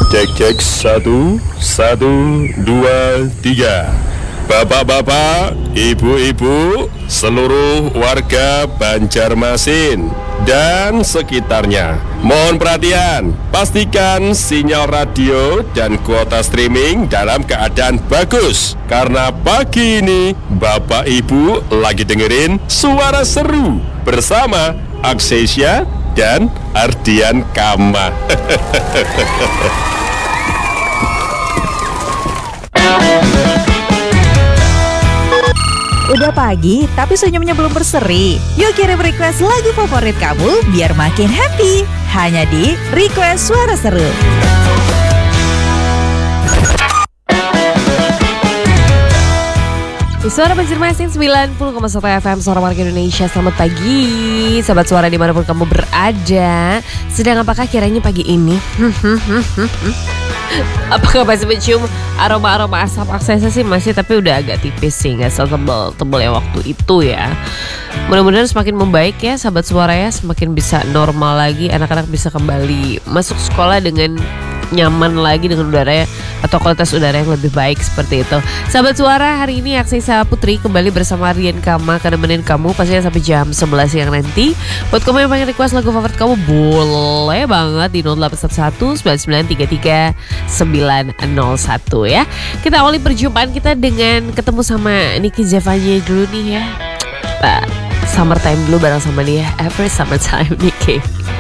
Cek cek 1, 1, 2, 3. Bapak-bapak, ibu-ibu, seluruh warga Banjarmasin dan sekitarnya, mohon perhatian. Pastikan sinyal radio dan kuota streaming dalam keadaan bagus, karena pagi ini Bapak Ibu lagi dengerin Suara Seru bersama Aksesia dan Ardian Kama. Udah pagi, tapi senyumnya belum berseri. Yuk kirim request lagu favorit kamu biar makin happy. Hanya di Request Suara Seru. Di Suara Banjarmasin 90,1 FM Suara Warga Indonesia. Selamat pagi sahabat suara dimanapun kamu berada. Sedang apakah kiranya pagi ini? Apakah masih mencium aroma-aroma asap? Aksesnya sih masih, tapi udah agak tipis sih, gak setebal yang waktu itu ya. Mudah-mudahan semakin membaik ya sahabat suara ya. Semakin bisa normal lagi, anak-anak bisa kembali masuk sekolah dengan nyaman lagi, dengan udara atau kualitas udara yang lebih baik seperti itu. Sahabat suara, hari ini Aksesa Putri kembali bersama Ardian Kama akan nemenin kamu pastinya sampai jam 11 siang nanti. Buat kamu yang pengen request lagu favorit kamu, boleh banget di 0811 9933 901 ya. Kita awali perjumpaan kita dengan ketemu sama Niki Zevanya dulu nih ya. Summertime dulu bareng sama dia. Every summertime Niki.